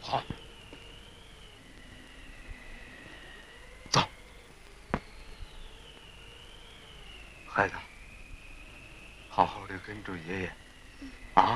好，走。孩子，好好的跟着爷爷